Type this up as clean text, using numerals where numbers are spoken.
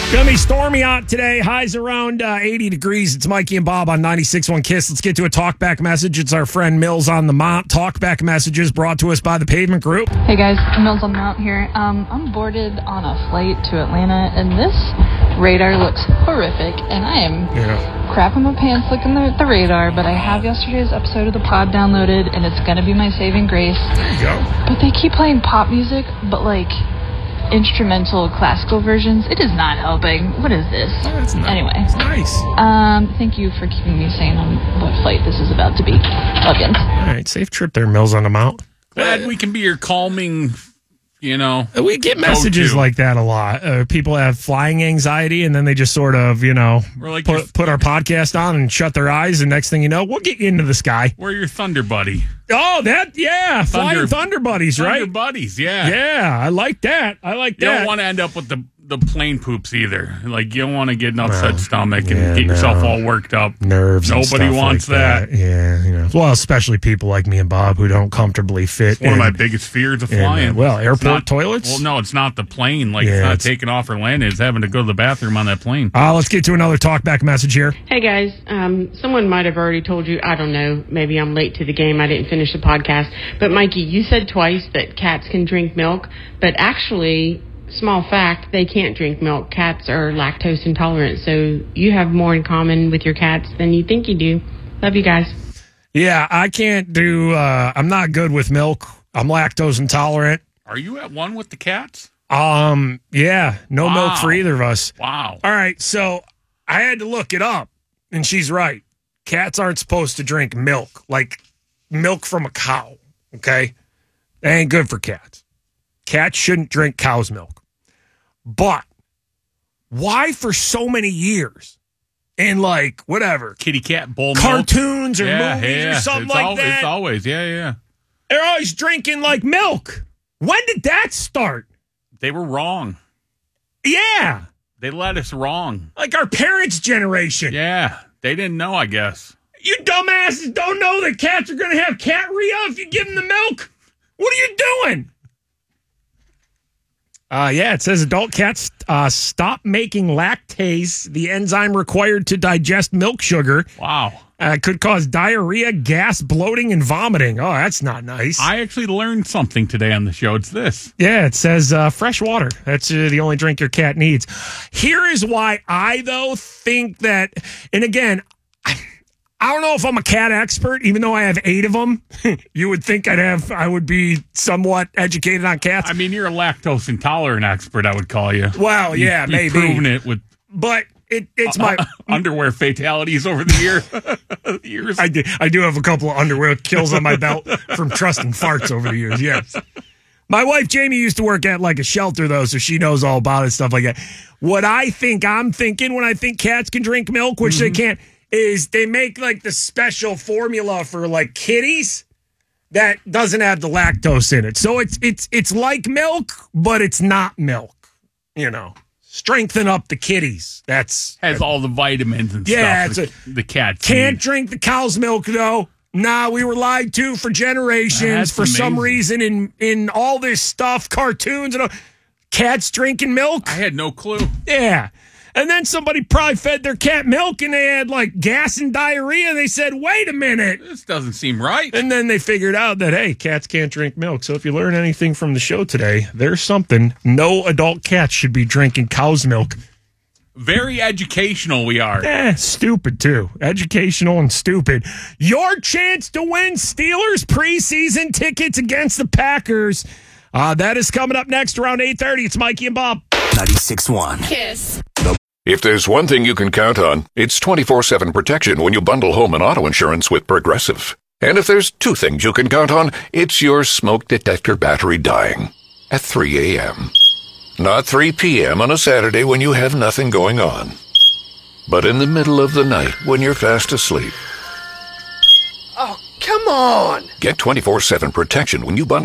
Gonna be stormy out today. Highs around 80 degrees. It's Mikey and Bob on 96.1 KISS. Let's get to a talkback message. It's our friend Mills on the Mount. Talkback messages brought to us by the Pavement Group. Hey guys, Mills on the Mount here. I'm boarded on a flight to Atlanta, and this radar looks horrific, and I am crapping my pants looking at the radar, but I have yesterday's episode of the pod downloaded, and it's gonna be my saving grace. There you go. But they keep playing pop music, but like instrumental classical versions. It is not helping. What is this? That's nice. Anyway. It's nice. Thank you for keeping me sane on what flight this is about to be. Love you. All right, safe trip there, Mills on the Mount. Glad we can be your calming, We get messages like that a lot. People have flying anxiety, and then they just sort of, We're like put our podcast on and shut their eyes, and next thing you know, we'll get you into the sky. We're your Thunder Buddy. Oh, Flying Thunder Buddies, right? Thunder Buddies, yeah. Yeah, I like that. You don't want to end up with the plane poops either. Like, you don't want to get an upset stomach and get yourself all worked up. Nerves. Nobody wants like that. Yeah, Well, especially people like me and Bob who don't comfortably fit. It's one of my biggest fears of flying. Airport toilets? Well, no, it's not the plane. Like, it's not taking off or landing. It's having to go to the bathroom on that plane. Let's get to another talkback message here. Hey, guys. Someone might have already told you. I don't know. Maybe I'm late to the game. I didn't finish the podcast. But, Mikey, you said twice that cats can drink milk. But actually, small fact, they can't drink milk. Cats are lactose intolerant. So you have more in common with your cats than you think you do. Love you guys. Yeah, I can't do, I'm not good with milk. I'm lactose intolerant. Are you at one with the cats? Yeah, no milk for either of us. Wow. All right, so I had to look it up, and she's right. Cats aren't supposed to drink milk, like milk from a cow, okay? That ain't good for cats. Cats shouldn't drink cow's milk. But why for so many years in like whatever kitty cat bowl cartoons milk? Or movies or something like that? It's always, yeah. They're always drinking like milk. When did that start? They were wrong. Yeah. They led us wrong. Like our parents' generation. Yeah. They didn't know, I guess. You dumbasses don't know that cats are going to have catarrhea if you give them the milk? What are you doing? It says adult cats stop making lactase, the enzyme required to digest milk sugar. Wow. Could cause diarrhea, gas, bloating, and vomiting. Oh, that's not nice. I actually learned something today on the show. It's this. Yeah, it says fresh water. That's the only drink your cat needs. Here is why I, though, think that, and again, I don't know if I'm a cat expert, even though I have 8 of them. You would think I would be somewhat educated on cats. I mean, you're a lactose intolerant expert, I would call you. Well, You've maybe. proven it with but it's my underwear fatalities over the years. I do have a couple of underwear kills on my belt from trusting farts over the years, yes. My wife, Jamie, used to work at like a shelter, though, so she knows all about it, stuff like that. What I'm thinking when I think cats can drink milk, which they can't, is they make like the special formula for like kitties that doesn't have the lactose in it. So it's like milk, but it's not milk. Strengthen up the kitties. Has all the vitamins and stuff. The cat can't drink the cow's milk though. Nah, we were lied to for generations for some reason in all this stuff, cartoons and all. Cats drinking milk. I had no clue. Yeah. And then somebody probably fed their cat milk and they had like gas and diarrhea. And they said, wait a minute. This doesn't seem right. And then they figured out that, hey, cats can't drink milk. So if you learn anything from the show today, there's something. No adult cats should be drinking cow's milk. Very educational we are. Stupid too. Educational and stupid. Your chance to win Steelers preseason tickets against the Packers. That is coming up next around 8:30. It's Mikey and Bob. 96.1 KISS. If there's one thing you can count on, it's 24/7 protection when you bundle home and auto insurance with Progressive. And if there's 2 things you can count on, it's your smoke detector battery dying at 3 a.m. Not 3 p.m. on a Saturday when you have nothing going on, but in the middle of the night when you're fast asleep. Oh, come on. Get 24/7 protection when you bundle